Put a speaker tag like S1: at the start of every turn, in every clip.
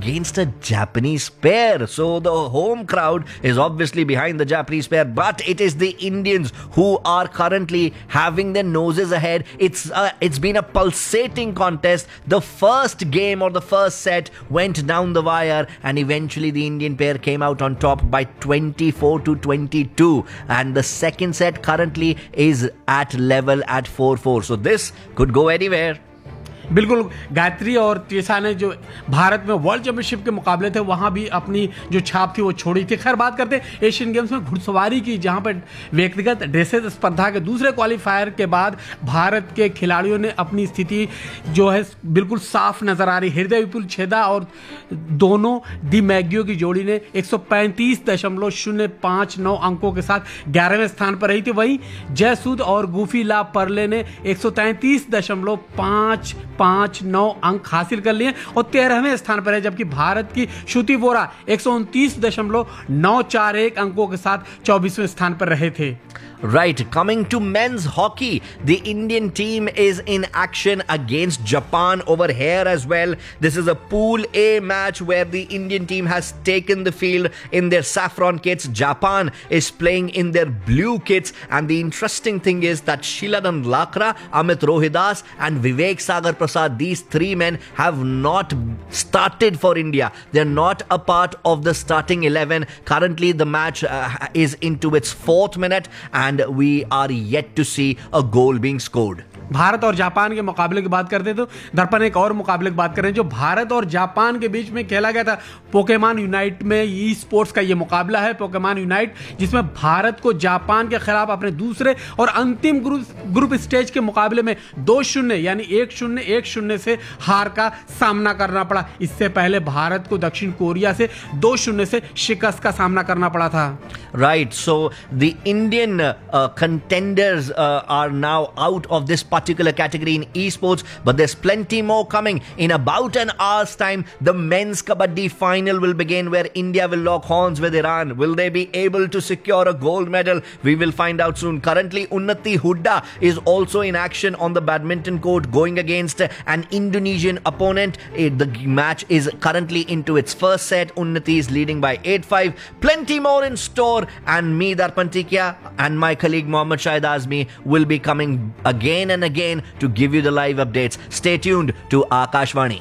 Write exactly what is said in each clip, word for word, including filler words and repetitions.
S1: against a Japanese pair. So the home crowd is obviously behind the Japanese pair, but it is the Indians who are currently having their noses ahead. It's uh, it's been a pulsating contest. The first game or the first set went down the wire, and eventually the Indian pair came out on top by twenty-four to twenty-two, and the second set currently is at level at four four. So this could go anywhere.
S2: बिल्कुल, गायत्री और त्रिशा ने जो भारत में world championship के मुकाबले थे वहां भी अपनी जो छाप थी वो छोड़ी थी। खैर, बात करते हैं एशियन गेम्स में घुड़सवारी की, जहां पर व्यक्तिगत ड्रेसेस स्पर्धा के दूसरे क्वालिफायर के बाद भारत के खिलाड़ियों ने अपनी स्थिति जो है बिल्कुल साफ नजर आ रही। हृदय विपुल छेदा और दोनों डी मैग्यो की जोड़ी ने एक सौ पैंतीस दशमलव शून्य पाँच नौ अंकों के साथ ग्यारहवें स्थान पर रही थी। वहीं जयसूद और गुफी ला परले ने एक सौ तैंतीस दशमलव पाँच पांच नौ अंक हासिल कर लिए और तेरहवें स्थान पर है, जबकि भारत की श्रुति वोरा एक सौ उनतीस दशमलव नौ चार एक अंकों के साथ चौबीसवें स्थान पर रहे थे।
S1: Right, coming to men's hockey, the Indian team is in action against Japan over here as well. This is a Pool A match where the Indian team has taken the field in their saffron kits. Japan is playing in their blue kits, and the interesting thing is that Shiladan Lakra, Amit Rohidas and Vivek Sagar Prasad, these three men have not started for India. They're not a part of the starting eleven. Currently the match uh, is into its fourth minute, and we are yet to see a goal being scored.
S2: Bharat और Japan के मुकाबले की बात करते तो दर्पण एक और मुकाबले की बात करें जो भारत और जापान के बीच में खेला गया था। पोकेमॉन यूनाइट में ई स्पोर्ट्स का ये मुकाबला है, पोकेमॉन यूनाइट, जिसमें भारत को जापान के खिलाफ अपने दूसरे और अंतिम ग्रुप ग्रुप स्टेज के मुकाबले में दो शून्य यानी एक शून्य एक शून्य से हार का सामना करना पड़ा। इससे पहले भारत को दक्षिण कोरिया से दो शून्य से शिकस्त का सामना करना पड़ा था।
S1: Right, so the Indian uh, contenders uh, are now out of this particular category in esports, but there's plenty more coming. In about an hour's time, the men's kabaddi final will begin, where India will lock horns with Iran. Will they be able to secure a gold medal? We will find out soon. Currently, Unnati Hooda is also in action on the badminton court, going against an Indonesian opponent. The match is currently into its first set. Unnati is leading by eight five. Plenty more in store, and me, Darpan Tikia, and my colleague Mohammad Shahid Azmi will be coming again and again to give you the live updates. Stay tuned to Akashvani.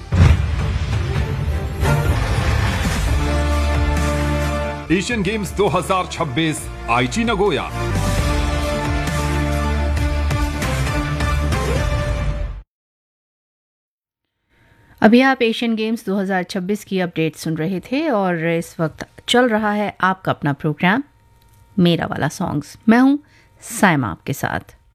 S3: Asian games दो हज़ार छब्बीस आईची Nagoya.
S4: अभी आप Asian games दो हज़ार छब्बीस की अपडेट सुन रहे थे और इस वक्त चल रहा है आपका अपना प्रोग्राम मेरा वाला सॉन्ग्स। मैं हूं साइमा आपके साथ।